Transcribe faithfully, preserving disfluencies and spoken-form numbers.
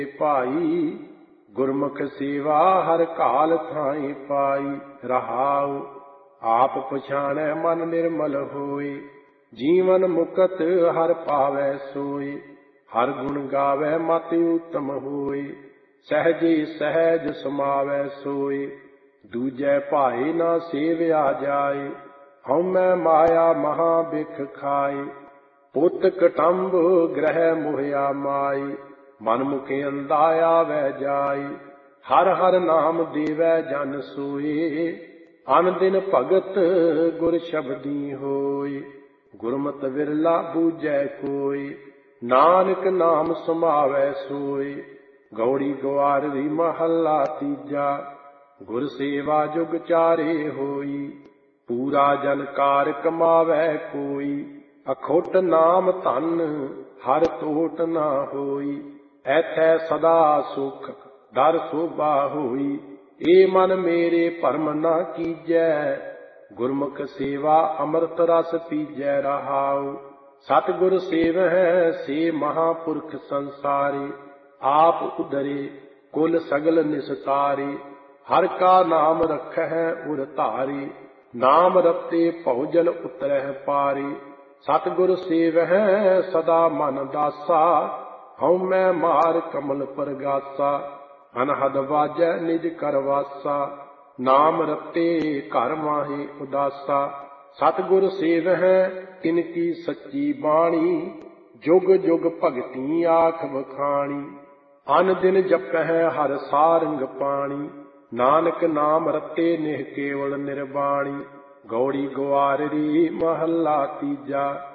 ਭਾਈ ਗੁਰਮੁਖ ਸੇਵਾ ਹਰ ਕਾਲ ਥਾਈ ਪਾਈ। ਰਹਾਉ ਆਪ ਪਛਾਣੈ ਮਨ ਨਿਰਮਲ ਹੋਏ, ਜੀਵਨ ਮੁਕਤ ਹਰ ਪਾਵੈ ਸੋਏ। ਹਰ ਗੁਣ ਗਾਵੈ ਮਤਿ ਉਤਮ ਹੋਏ, ਸਹਿਜੇ ਸਹਿਜ ਸਮਾਵੈ ਸੋਏ। ਦੂਜੈ ਭਾਏ ਨਾ ਸੇਵਿਆ ਜਾਏ, ਹਉਮੈ ਮਾਇਆ ਮਹਾ ਬਿਖ ਖਾਏ। ਪੁੱਤ ਕਟੰਬ ਗ੍ਰਹਿ ਮੋਹਿਆ ਮਾਏ, ਮਨ ਮੁਖ ਅੰਧਾ ਆਵੈ ਜਾਏ। ਹਰ ਹਰ ਨਾਮ ਦੇਵੈ ਜਨ ਸੋਏ, ਅਨ ਦਿਨ ਭਗਤ ਗੁਰ ਸ਼ਬਦੀ ਹੋਏ। ਗੁਰਮਤਿ ਵਿਰਲਾ ਬੂਝੈ ਕੋਇ, ਨਾਨਕ ਨਾਮ ਸਮਾਵੈ ਸੋਏ। ਗੌੜੀ ਗਵਾਰੜੀ ਮਹੱਲਾ ਤੀਜਾ, ਗੁਰ ਸੇਵਾ ਜੁਗ ਚਾਰੇ ਹੋਈ। ਪੂਰਾ ਜਨ ਕਾਰ ਕਮਾਵੈ ਕੋਈ, ਅਖੁੱਟ ਨਾਮ ਧਨ ਹਰ ਤੋਟ ਨਾ ਹੋਈ। ਐਥੈ ਸਦਾ ਸੁਖ ਦਰ ਸੋਭਾ ਹੋਈ, ਏ ਮਨ ਮੇਰੇ ਭਰਮ ਨਾ ਕੀਜੈ। ਗੁਰਮੁਖ ਸੇਵਾ ਅੰਮ੍ਰਿਤ ਰਸ ਪੀਜੈ। ਰਹਾਉ ਸਤਿਗੁਰ ਸੇਵਹਿ ਸੇ ਮਹਾਂਪੁਰਖ ਸੰਸਾਰੇ, ਆਪ ਉਦਰੇ ਕੁਲ ਸਗਲ ਨਿਸਤਾਰੇ। ਹਰ ਕਾ ਨਾਮ ਰਖਹਿ ਉਰ ਧਾਰੇ, ਨਾਮ ਰਤੇ ਭਉਜਲ ਉਤਰਹਿ ਪਾਰੇ। ਸਤਿਗੁਰ ਸੇਵਹਿ ਸਦਾ ਮਨ ਦਾਸਾ, ਹਉਮੈ ਮਾਰ ਕਮਲ ਪਰਗਾਸਾ। ਅਨਹਦ ਵਾਜੈ ਨਿਜ ਕਰ ਵਾਸਾ, ਨਾਮ ਰਤੇ ਘਰ ਮਾਹੇ ਉਦਾਸਾ। ਸਤਿਗੁਰ ਸੇਵਹਿ ਤਿਨ ਕੀ ਸੱਚੀ ਬਾਣੀ, ਜੁਗ ਜੁਗ ਭਗਤੀ ਆਖ ਵਖਾਣੀ। ਅਨ ਦਿਨ ਜਪਹਿ ਹਰ ਸਾਰੰਗ ਪਾਣੀ, ਨਾਨਕ ਨਾਮ ਰਤੇ ਨਿਹ ਕੇਵਲ ਨਿਰਵਾਣੀ। ਗੌੜੀ ਗਵਾਰੜੀ ਮਹੱਲਾ ਤੀਜਾ,